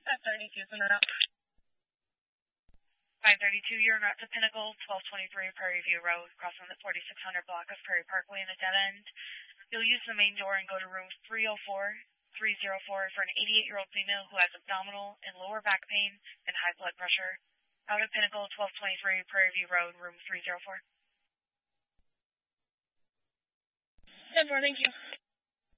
532 is in route. 532, you're en route to Pinnacle, 1223 Prairie View Road, crossing the 4600 block of Prairie Parkway in a dead end. You'll use the main door and go to room 304 for an 88-year-old female who has abdominal and lower back pain and high blood pressure. Out of Pinnacle, 1223 Prairie View Road, room 304. 10-4, thank you.